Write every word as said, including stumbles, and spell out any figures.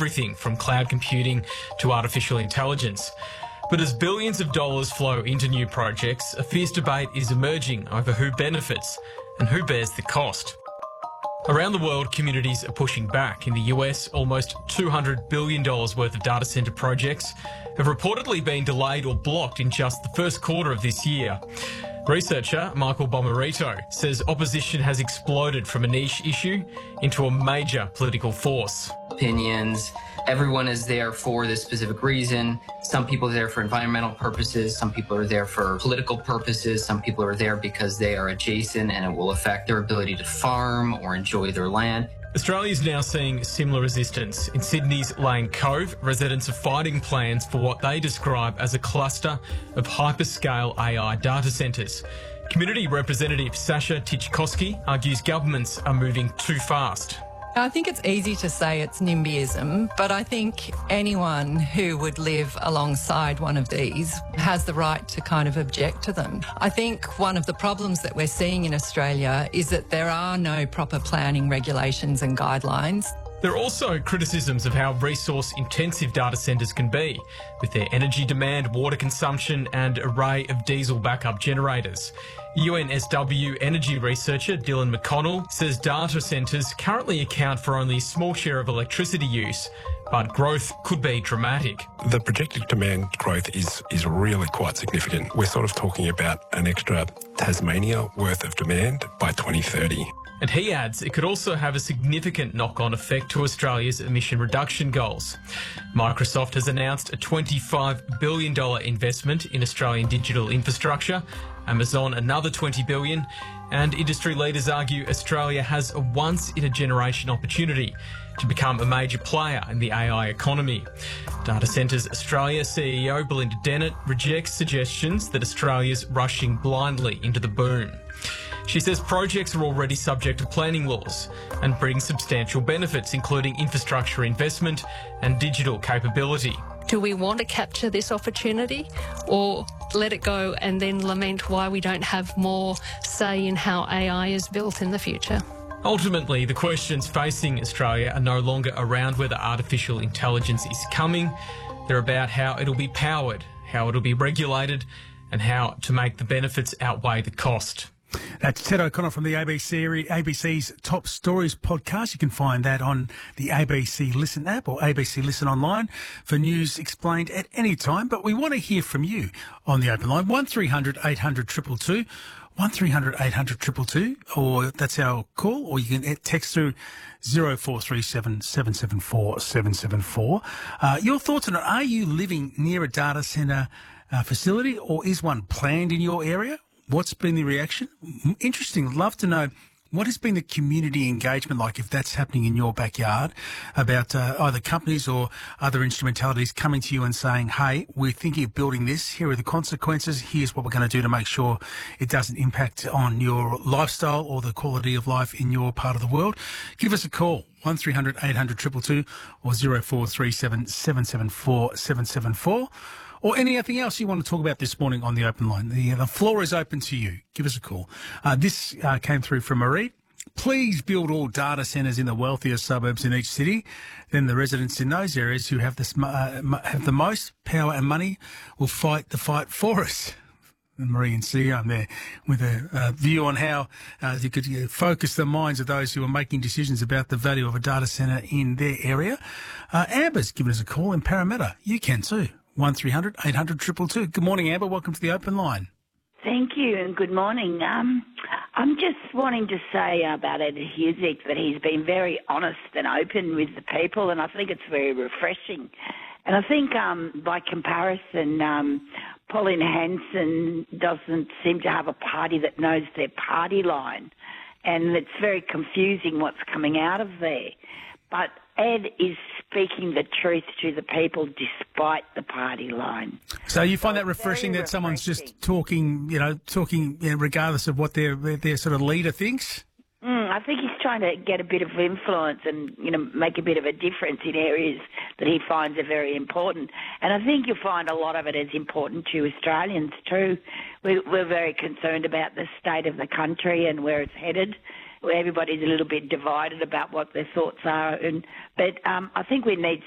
everything from cloud computing to artificial intelligence. But as billions of dollars flow into new projects, a fierce debate is emerging over who benefits and who bears the cost. Around the world, communities are pushing back. In the U S, almost two hundred billion dollars worth of data centre projects have reportedly been delayed or blocked in just the first quarter of this year. Researcher Michael Bomarito says opposition has exploded from a niche issue into a major political force. Opinions. Everyone is there for this specific reason. Some people are there for environmental purposes. Some people are there for political purposes. Some people are there because they are adjacent and it will affect their ability to farm or enjoy their land. Australia is now seeing similar resistance. In Sydney's Lane Cove, residents are fighting plans for what they describe as a cluster of hyperscale A I data centres. Community Representative Sasha Tchaikovsky argues governments are moving too fast. I think it's easy to say it's NIMBYism, but I think anyone who would live alongside one of these has the right to kind of object to them. I think one of the problems that we're seeing in Australia is that there are no proper planning regulations and guidelines. There are also criticisms of how resource-intensive data centres can be, with their energy demand, water consumption and array of diesel backup generators. U N S W energy researcher Dylan McConnell says data centres currently account for only a small share of electricity use, but growth could be dramatic. The projected demand growth is, is really quite significant. We're sort of talking about an extra Tasmania worth of demand by twenty thirty. And he adds it could also have a significant knock-on effect to Australia's emission reduction goals. Microsoft has announced a twenty-five billion dollars investment in Australian digital infrastructure, Amazon another twenty billion dollars, and industry leaders argue Australia has a once-in-a-generation opportunity to become a major player in the A I economy. Data Centres Australia C E O Belinda Dennett rejects suggestions that Australia's rushing blindly into the boom. She says projects are already subject to planning laws and bring substantial benefits, including infrastructure investment and digital capability. Do we want to capture this opportunity or let it go and then lament why we don't have more say in how A I is built in the future? Ultimately, the questions facing Australia are no longer around whether artificial intelligence is coming. They're about how it'll be powered, how it'll be regulated, and how to make the benefits outweigh the cost. That's Ted O'Connor from the A B C, A B C's Top Stories podcast. You can find that on the A B C Listen app or A B C Listen online for news explained at any time. But we want to hear from you on the open line, one three hundred eight hundred two two two, one three hundred eight hundred two two two, or that's our call, or you can text through zero four three seven, seven seven four, seven seven four. Uh, your thoughts on it? Are you living near a data centre uh, facility, or is one planned in your area? What's been the reaction? Interesting. Love to know what has been the community engagement like, if that's happening in your backyard, about uh, either companies or other instrumentalities coming to you and saying, hey, we're thinking of building this. Here are the consequences. Here's what we're going to do to make sure it doesn't impact on your lifestyle or the quality of life in your part of the world. Give us a call, one three hundred eight hundred two two two or zero four three seven, seven seven four, seven seven four. Or anything else you want to talk about this morning on the open line. The, the floor is open to you. Give us a call. Uh, this uh, came through from Marie. Please build all data centres in the wealthier suburbs in each city. Then the residents in those areas who have, this, uh, have the most power and money will fight the fight for us. And Marie and C, I'm there with a uh, view on how uh, you could uh, focus the minds of those who are making decisions about the value of a data centre in their area. Uh, Amber's given us a call in Parramatta. You can too. one three hundred eight hundred two two two. Good morning, Amber. Welcome to the open line. Thank you and good morning. Um, I'm just wanting to say about Ed Husic that he's been very honest and open with the people, and I think it's very refreshing. And I think um, by comparison, um, Pauline Hanson doesn't seem to have a party that knows their party line, and it's very confusing what's coming out of there. But Ed is speaking the truth to the people despite the party line. So you find so that refreshing that refreshing. someone's just talking, you know, talking you know, regardless of what their their sort of leader thinks? Mm, I think he's trying to get a bit of influence and, you know, make a bit of a difference in areas that he finds are very important. And I think you'll find a lot of it is important to Australians too. We're, we're very concerned about the state of the country and where it's headed. Everybody's a little bit divided about what their thoughts are. And, but um, I think we need